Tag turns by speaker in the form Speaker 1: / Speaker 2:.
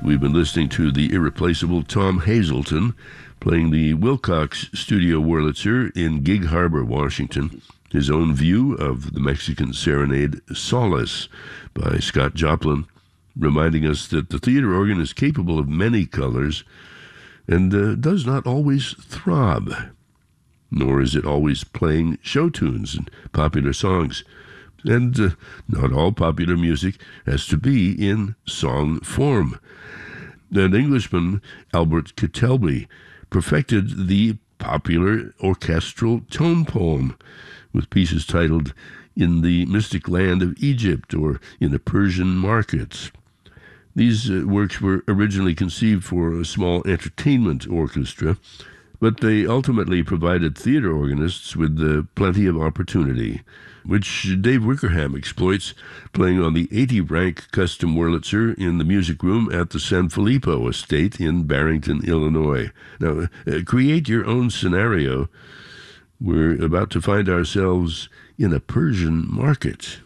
Speaker 1: We've been listening to the irreplaceable Tom Hazelton playing the Wilcox Studio Wurlitzer in Gig Harbor, Washington. His own view of the Mexican serenade Solace by Scott Joplin, reminding us that the theater organ is capable of many colors and does not always throb, nor is it always playing show tunes and popular songs. And not all popular music has to be in song form. An Englishman, Albert Ketelby, perfected the popular orchestral tone poem with pieces titled In the Mystic Land of Egypt or In a Persian Market. These works were originally conceived for a small entertainment orchestra, but they ultimately provided theater organists with plenty of opportunity, which Dave Wickerham exploits, playing on the 80-rank custom Wurlitzer in the music room at the San Filippo Estate in Barrington, Illinois. Now, create your own scenario. We're about to find ourselves in a Persian market.